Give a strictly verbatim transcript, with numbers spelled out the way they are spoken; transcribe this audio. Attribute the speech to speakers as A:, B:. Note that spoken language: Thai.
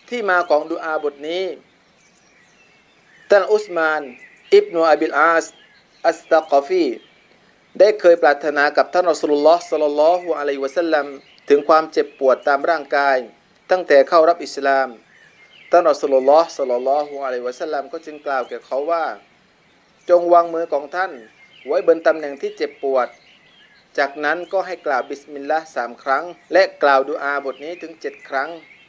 A: ที่มาของดุอาบทนี้ท่านอุสมานอิบนุอบิลอาสอัสตะกอฟีได้เคยปรารถนากับท่านรอซูลุลลอฮ์ศ็อลลัลลอฮุอะลัยฮิวะซัลลัมถึงความเจ็บปวดตามร่างกายตั้งแต่เข้ารับอิสลามท่านรอซูลุลลอฮ์ศ็อลลัลลอฮุอะลัยฮิวะซัลลัมก็จึงกล่าวแก่เขาว่าจงวางมือของท่านไว้บนตำแหน่งที่เจ็บปวดจากนั้นก็ให้กล่าวบิสมิลลาห์สามครั้งและกล่าวดุอาบทนี้ถึงเจ็ดครั้ง